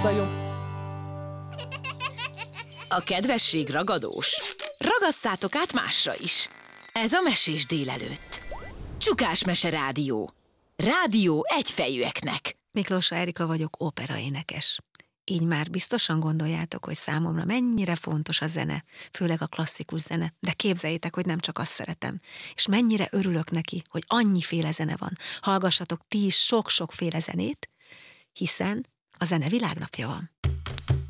zajom. A kedvesség ragadós. Ragasszátok át másra is. Ez a Mesés délelőtt. Csukás Mese Rádió. Rádió egyfejűeknek. Miklós Erika vagyok, operaénekes. Így már biztosan gondoljátok, hogy számomra mennyire fontos a zene, főleg a klasszikus zene, de képzeljétek, hogy nem csak azt szeretem. És mennyire örülök neki, hogy annyiféle zene van. Hallgassatok ti is sok-sokféle zenét, hiszen a zene világnapja van.